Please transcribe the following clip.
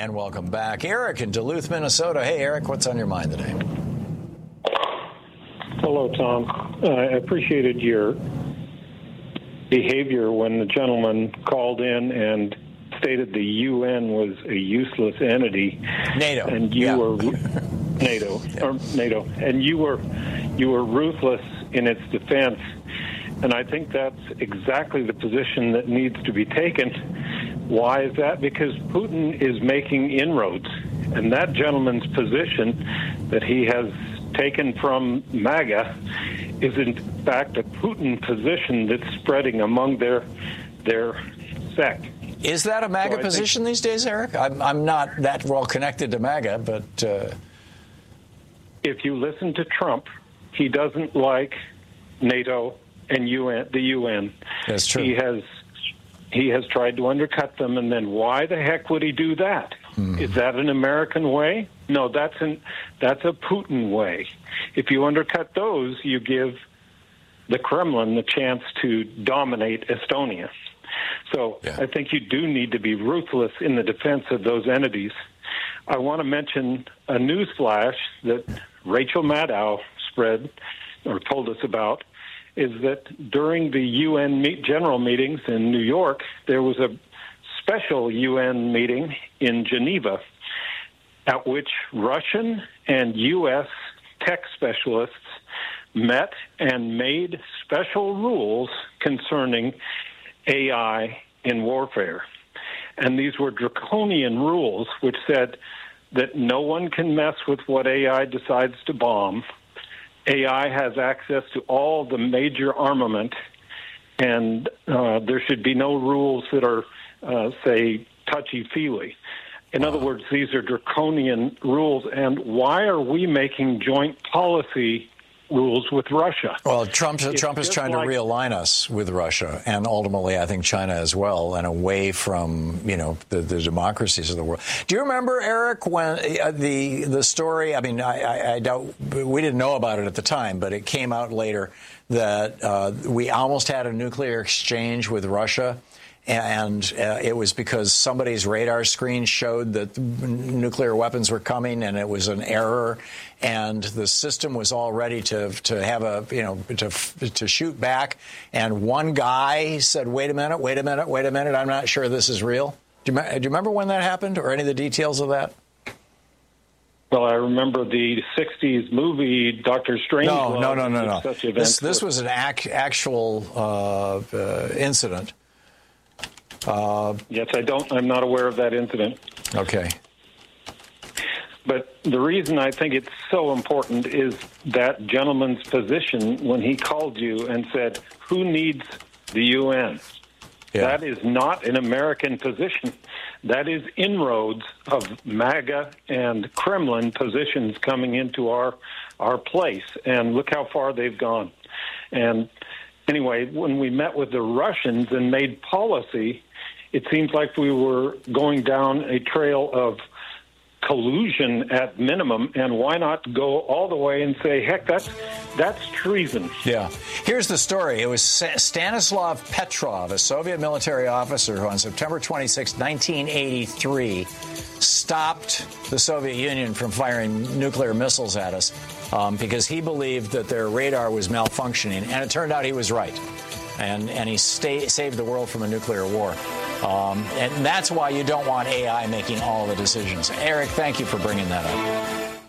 And welcome back. Eric in Duluth, Minnesota. Hey, Eric, what's on your mind today? Hello, Tom. I appreciated your behavior when the gentleman called in and stated the UN was a useless entity. NATO. And you were NATO, and you were ruthless in its defense. And I think that's exactly the position that needs to be taken. Why is that? Because Putin is making inroads. And that gentleman's position that he has taken from MAGA is in fact a Putin position that's spreading among their sect. Is that a MAGA position these days, Eric? I'm not that well connected to MAGA, but... If you listen to Trump, he doesn't like NATO and the UN. That's true. He has tried to undercut them, and then why the heck would he do that? Is that an American way? No, that's a Putin way. If you undercut those, you give the Kremlin the chance to dominate Estonia. So I think you do need to be ruthless in the defense of those entities. I want to mention a news flash that Rachel Maddow spread or told us about, is that during the UN general meetings in New York, there was a special UN meeting in Geneva at which Russian and U.S. tech specialists met and made special rules concerning AI in warfare. And these were draconian rules which said that no one can mess with what AI decides to bomb. AI has access to all the major armament, and there should be no rules that are, say, touchy-feely. In other words, these are draconian rules. And why are we making joint policy rules with Russia? Well, Trump is trying to realign us with Russia, and ultimately, I think China as well, and away from the democracies of the world. Do you remember, Eric, when the story? I mean, I doubt we didn't know about it at the time, but it came out later that we almost had a nuclear exchange with Russia. And it was because somebody's radar screen showed that nuclear weapons were coming, and it was an error. And the system was all ready to have to shoot back. And one guy said, "Wait a minute! I'm not sure this is real." Do you remember when that happened, or any of the details of that? Well, I remember the '60s movie Dr. Strangelove. No. Such events. This was an actual incident. Yes, I'm not aware of that incident. Okay. But the reason I think it's so important is that gentleman's position when he called you and said, who needs the UN? Yeah. That is not an American position. That is inroads of MAGA and Kremlin positions coming into our place. And look how far they've gone. And anyway, when we met with the Russians and made policy, it seems like we were going down a trail of collusion at minimum, and why not go all the way and say, heck, that's treason. Yeah. Here's the story. It was Stanislav Petrov, a Soviet military officer who on September 26, 1983, stopped the Soviet Union from firing nuclear missiles at us because he believed that their radar was malfunctioning, and it turned out he was right. And he saved the world from a nuclear war. And that's why you don't want AI making all the decisions. Eric, thank you for bringing that up.